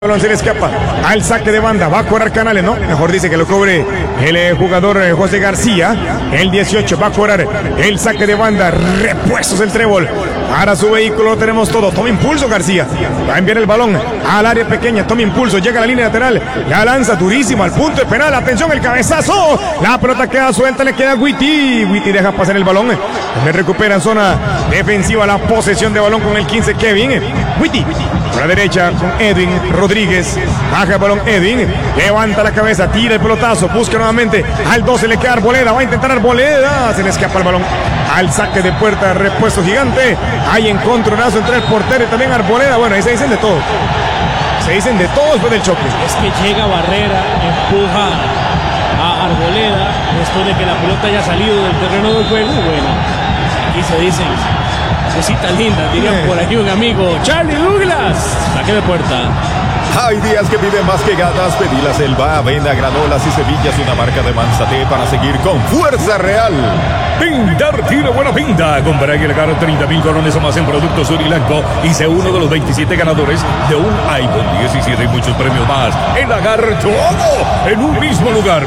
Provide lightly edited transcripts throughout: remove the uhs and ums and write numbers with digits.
El balón se le escapa al saque de banda, va a cobrar Canales, no, mejor dice que lo cobre el jugador José García. El 18 va a cobrar el saque de banda, repuestos el trébol para su vehículo, tenemos todo, toma impulso García, va a enviar el balón al área pequeña, toma impulso, llega a la línea lateral, la lanza durísimo al punto de penal, atención el cabezazo, la pelota queda suelta, le queda Witty deja pasar el balón, le recupera en zona defensiva la posesión de balón con el 15 Kevin, Witty por la derecha con Edwin Rodríguez, baja el balón Edwin, levanta la cabeza, tira el pelotazo, busca nuevamente al 12, le queda Arboleda, va a intentar Arboleda, se le escapa el balón al saque de puerta, repuesto gigante, hay encontronazo entre el portero y también Arboleda, bueno ahí se dicen de todo, después del choque. Es que llega Barrera, empuja a Arboleda después de que la pelota haya salido del terreno del juego, bueno, aquí se dicen cositas lindas, dirían por aquí un amigo, Charlie Douglas, saque de puerta. Hay días que piden más que ganas, pedí la selva, avena, granolas y semillas, una marca de Manzate para seguir con fuerza real. Pintar tiene buena pinta. Compra y regalar 30,000 colones o más en productos Surilanco y sé uno de los 27 ganadores de un iPhone 17 y muchos premios más. El agar todo en un mismo lugar.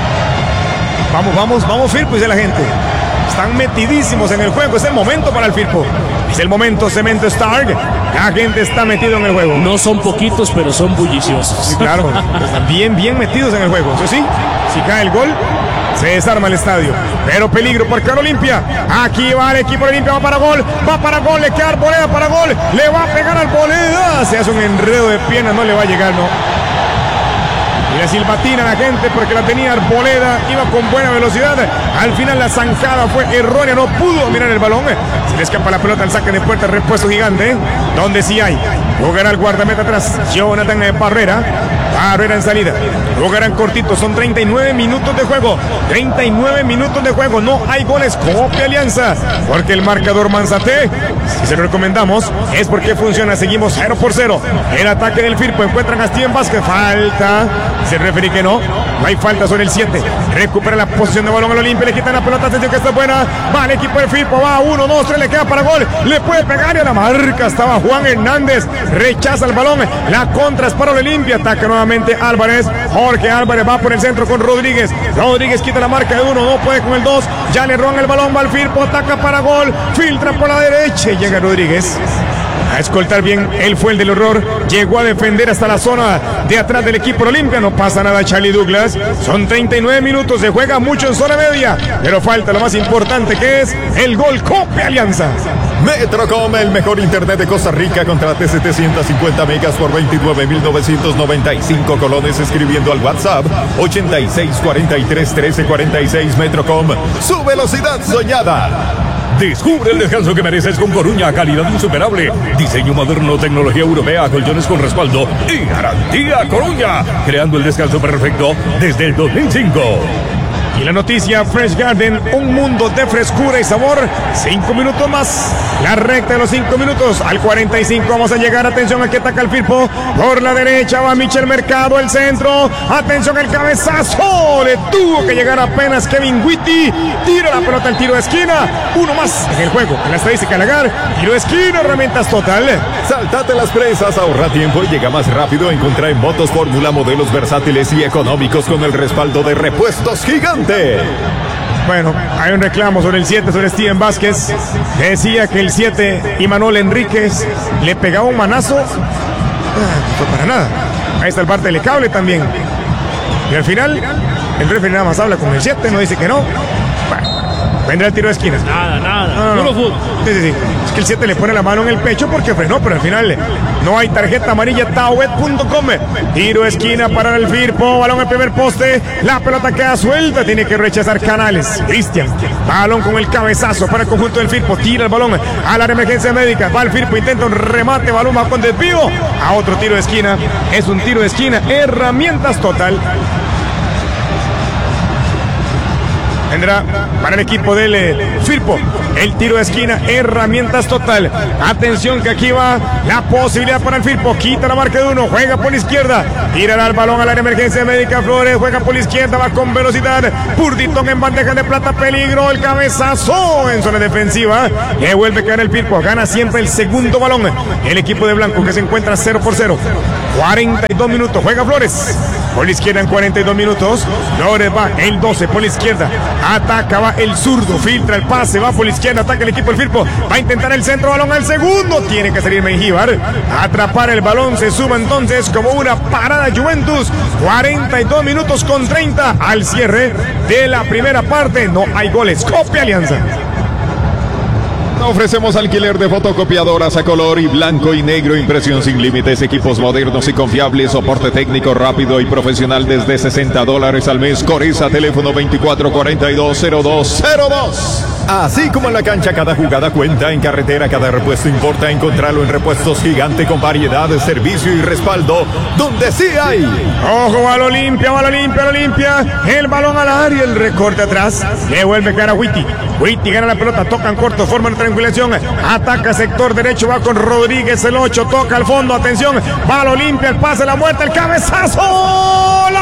Vamos Firpo, dice la gente. Están metidísimos en el juego, es el momento para el Firpo. Es el momento, Cemento Stark. La gente está metida en el juego. No son poquitos, pero son bulliciosos. Sí, claro, están bien metidos en el juego. Eso sí, si cae el gol, se desarma el estadio. Pero peligro por Caro Olimpia. Aquí va el equipo de Olimpia, va para gol, le queda Arboleda para gol. Le va a pegar a Arboleda. Se hace un enredo de piernas, no le va a llegar, no. Y la silbatina la gente porque la tenía Arboleda, iba con buena velocidad. Al final la zancada fue errónea, no pudo mirar el balón. Se le escapa la pelota al saque de puerta, repuesto gigante. Donde sí hay. Jugará el guardameta atrás, Jonathan Barrera en salida. Jugarán cortito, son 39 minutos de juego. 39 minutos de juego, no hay goles. Copia Alianza, porque el marcador Manzate, si se lo recomendamos, es porque funciona. Seguimos 0-0. El ataque del Firpo, encuentran a Steven Vázquez. Falta, se refiere que no hay falta sobre el 7. Recupera la posición de balón al Olimpia, le quitan la pelota, atención que está buena. Va el equipo del Firpo, va 1, 2, 3, le queda para gol. Le puede pegar y a la marca estaba Juan Hernández. Rechaza el balón, la contra es para el Olimpia. Ataca nuevamente Álvarez. Jorge Álvarez va por el centro con Rodríguez. Rodríguez quita la marca de 1, no puede con el 2. Ya le roban el balón, va al Firpo, ataca para gol. Filtra por la derecha y llega Rodríguez a escoltar bien, él fue el del horror, llegó a defender hasta la zona de atrás del equipo Olimpia, no pasa nada Charlie Douglas, son 39 minutos, se juega mucho en zona media, pero falta lo más importante que es el gol. Copia Alianza. Metrocom, el mejor internet de Costa Rica, contrate 750 megas por 29,995 colones escribiendo al WhatsApp 86431346. Metrocom, su velocidad soñada. Descubre el descanso que mereces con Coruña, calidad insuperable, diseño moderno, tecnología europea, colchones con respaldo y garantía Coruña, creando el descanso perfecto desde el 2005. Y la noticia, Fresh Garden, un mundo de frescura y sabor. 5 minutos más, la recta de los 5 minutos. Al 45 vamos a llegar, atención a que ataca el Firpo. Por la derecha va Michel Mercado, el centro. Atención el cabezazo, le tuvo que llegar apenas Kevin Witty. Tira la pelota al tiro de esquina. Uno más en el juego, en la estadística de Lagar. Tiro de esquina, herramientas total. Saltate las presas, ahorra tiempo y llega más rápido. Encontrá en Motos Fórmula modelos versátiles y económicos con el respaldo de Repuestos Gigante. Bueno, hay un reclamo sobre el 7, sobre Steven Vázquez. Decía que el 7, Imanol Enríquez, le pegaba un manazo. No fue para nada. Ahí está el parte del cable también. Y al final, el referee nada más habla con el 7, no dice que no. Bueno, vendrá el tiro de esquina. Nada. No. Sí. Es que el 7 le pone la mano en el pecho porque frenó, pero al final no hay tarjeta amarilla. Taobet.com. Tiro de esquina para el Firpo. Balón al primer poste. La pelota queda suelta. Tiene que rechazar Canales. Cristian. Balón con el cabezazo para el conjunto del Firpo. Tira el balón a la emergencia médica. Va el Firpo. Intenta un remate. Balón bajo con desvío. A otro tiro de esquina. Es un tiro de esquina. Herramientas total. Vendrá para el equipo del Firpo. El tiro de esquina, herramientas total. Atención que aquí va la posibilidad para el Firpo. Quita la marca de uno, juega por la izquierda. Tirará el balón a la emergencia médica. Flores juega por la izquierda, va con velocidad. Purditón en bandeja de plata, peligro. El cabezazo en zona defensiva. Le vuelve a caer el Firpo. Gana siempre el segundo balón. El equipo de Blanco que se encuentra 0-0. 42 minutos. Juega Flores. Por la izquierda en 42 minutos. Flores va el 12 por la izquierda. Ataca, va el zurdo. Filtra el pase. Va por la izquierda. Ataca el equipo del Firpo. Va a intentar el centro. Balón al segundo. Tiene que salir Mengíbar. Atrapar el balón. Se suma entonces como una parada Juventus. 42 minutos con 30 al cierre de la primera parte. No hay goles. Copia Alianza. Ofrecemos alquiler de fotocopiadoras a color y blanco y negro, impresión sin límites, equipos modernos y confiables, soporte técnico rápido y profesional desde $60 al mes. Coriza, teléfono 2442-0202. Así como en la cancha, cada jugada cuenta. En carretera, cada repuesto importa. Encontrarlo en Repuestos Gigante con variedad, servicio y respaldo, donde sí hay. Ojo, va lo limpia, va lo limpia, lo limpia. El balón al área, el recorte atrás. Le vuelve a caer a Witty. Witty gana la pelota, toca en corto, forma una triangulación. Ataca sector derecho, va con Rodríguez, el 8, toca al fondo, atención. Va lo limpia, el pase, la muerte, el cabezazo. ¡La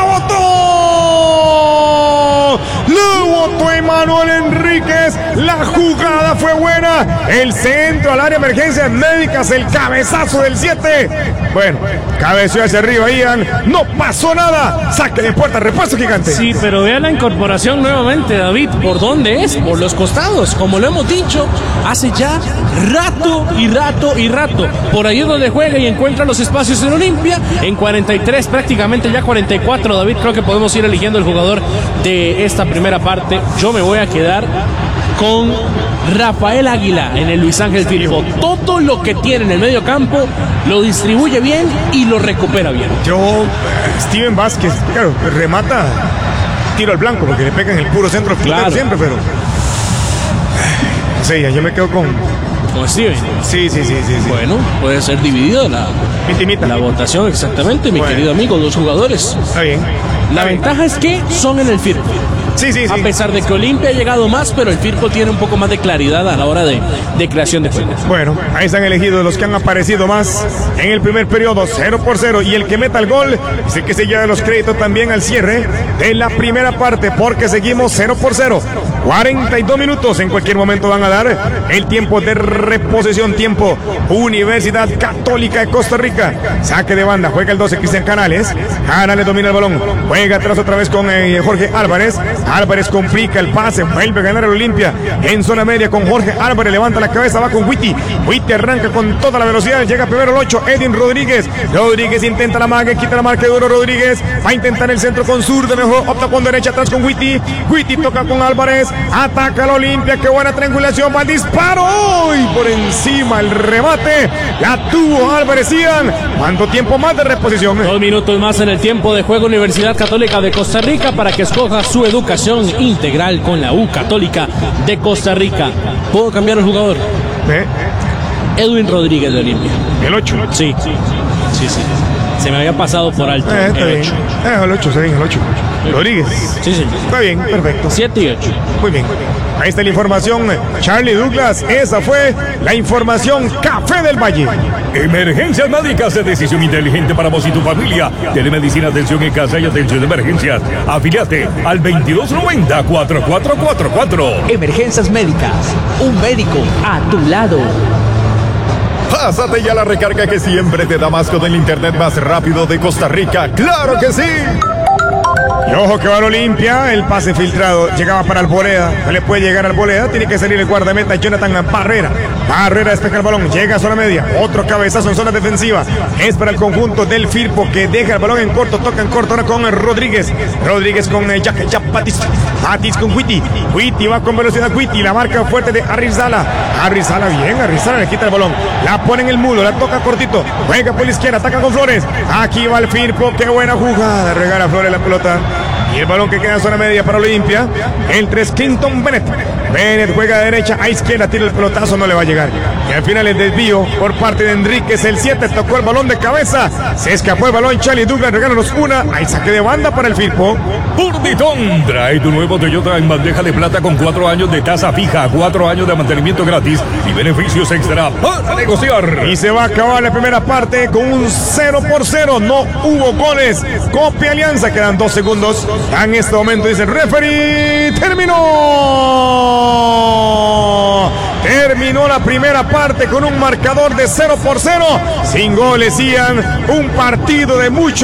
botó! ¡La botó Emanuel Enríquez! La jugada fue buena. El centro al área emergencias médicas, el cabezazo del 7. Bueno, cabeció hacia arriba Ian. No pasó nada. Saque de puerta, repuesto Gigante. Sí, pero vea la incorporación nuevamente, David. ¿Por dónde es? Por los costados. Como lo hemos dicho, hace ya rato. Por ahí es donde juega y encuentra los espacios en Olimpia. En 43, prácticamente ya 44, David. Creo que podemos ir eligiendo el jugador de esta primera parte. Yo me voy a quedar con Rafael Águila en el Luis Ángel Firpo. Todo lo que tiene en el medio campo lo distribuye bien y lo recupera bien. Steven Vázquez, claro, remata tiro al blanco porque le pega en el puro centro claro. Siempre, pero sí, yo me quedo con Steven. Sí. Bueno, puede ser dividida la votación, exactamente, mi querido amigo, dos jugadores. Está bien. La ventaja es que son en el Firpo. Sí. A pesar de que Olimpia ha llegado más, pero el Firpo tiene un poco más de claridad a la hora de creación de juegos. Bueno, ahí están elegidos los que han aparecido más en el primer periodo, 0-0. Y el que meta el gol es el que se lleva los créditos también al cierre de la primera parte, porque seguimos 0-0. 42 minutos, en cualquier momento van a dar el tiempo de reposición, tiempo Universidad Católica de Costa Rica. Saque de banda, juega el 12 Cristian Canales. Canales domina el balón, juega atrás otra vez con Jorge Álvarez. Álvarez complica el pase, vuelve a ganar el Olimpia en zona media con Jorge Álvarez, levanta la cabeza, va con Witty. Witty arranca con toda la velocidad, llega primero el 8, Edwin Rodríguez. Rodríguez intenta la maga, quita la marca de oro. Rodríguez va a intentar el centro con zurda, mejor opta con derecha atrás con Witty. Witty toca con Álvarez, ataca al Olimpia, qué buena triangulación, va el disparo y por encima el remate, la tuvo Álvarez. Ian, ¿cuánto tiempo más de reposición? 2 minutos más en el tiempo de juego. Universidad Católica de Costa Rica para que escoja su educación integral con la U Católica de Costa Rica. ¿Puedo cambiar el jugador? Edwin Rodríguez de Olimpia. El 8. Sí. Se me había pasado por alto. Está bien. El 8, está bien, el 8. Rodríguez. Sí, señor. Está bien, perfecto. 7 y 8. Muy bien. Ahí está la información, Charlie Douglas. Esa fue la información Café del Valle. Emergencias médicas de decisión inteligente para vos y tu familia. Telemedicina, atención en casa y atención de emergencias. Afiliate al 2290-4444. Emergencias médicas. Un médico a tu lado. Pásate ya la recarga que siempre te da más con el internet más rápido de Costa Rica. ¡Claro que sí! Y ojo que va al Olimpia, el pase filtrado, llegaba para Arboleda, no le puede llegar a Arboleda, tiene que salir el guardameta Jonathan Barrera. Barrera despeja el balón, llega a zona media, otro cabezazo en zona defensiva, es para el conjunto del Firpo que deja el balón en corto, toca en corto ahora con Rodríguez. Rodríguez con Jack Batis con Witty va con velocidad, Witty, la marca fuerte de Arrizala bien, Arrizala le quita el balón, la pone en el mudo, la toca cortito, juega por la izquierda, ataca con Flores, aquí va el Firpo, qué buena jugada, regala Flores la pelota. Y el balón que queda en zona media para Olimpia. El 3, Clinton Bennett. Bennett juega de derecha a izquierda, tira el pelotazo, no le va a llegar. Y al final el desvío por parte de Enríquez, el 7, tocó el balón de cabeza. Se escapó el balón, Charlie Douglas, regálanos una. Hay saque de banda para el Firpo. Burditón, trae tu nuevo Toyota en bandeja de plata con 4 años de tasa fija, 4 años de mantenimiento gratis y beneficios extra para negociar. Y se va a acabar la primera parte con un 0-0. No hubo goles. Copia Alianza, quedan 2 segundos. En este momento dice el referee, terminó la primera parte con un marcador de 0-0. Sin goles, Ian. Un partido de mucho